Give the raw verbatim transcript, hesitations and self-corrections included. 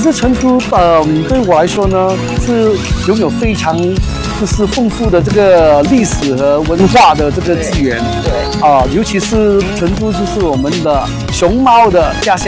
实成都，呃，对我来说呢，是拥有非常就是丰富的这个历史和文化的这个资源。 对， 啊、尤其是成都就是我们的熊猫的家乡。